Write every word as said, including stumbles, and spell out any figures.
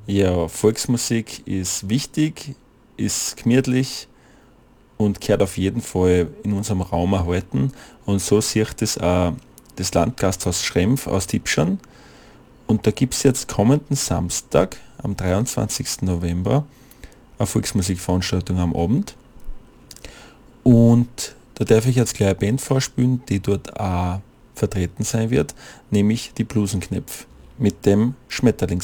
Ja, Volksmusik ist wichtig, ist gemütlich und gehört auf jeden Fall in unserem Raum erhalten. Und so sieht es auch das Landgasthaus Schrempf aus Diebschan. Und da gibt es jetzt kommenden Samstag, am dreiundzwanzigsten November, eine Volksmusikveranstaltung am Abend. Und da darf ich jetzt gleich eine Band vorspielen, die dort auch vertreten sein wird, nämlich die Blusenknöpf mit dem Schmetterling.